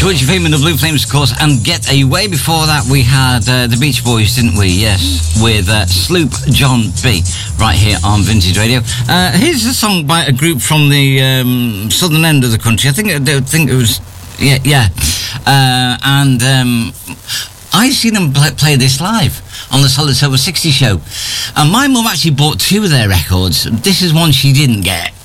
Torture Fame and the Blue Flames, of course, and Get Away. Before that, we had the Beach Boys, didn't we? Yes, with Sloop John B. right here on Vintage Radio. Here's a song by a group from the southern end of the country. I think it was, yeah. And I seen them play this live on the Solid Silver 60 show. And my mum actually bought two of their records. This is one she didn't get.